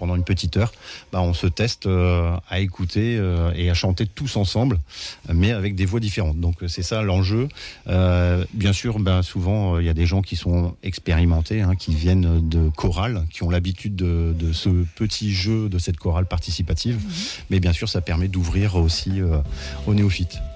pendant une petite heure, on se teste à écouter et à chanter tous ensemble, mais avec des voix différentes. Donc c'est ça l'enjeu. Bien sûr, souvent il y a des gens qui sont expérimentés, qui viennent de chorale, qui ont l'habitude de ce petit jeu, de cette chorale participative. Mais bien sûr, ça permet d'ouvrir aussi aux néophytes.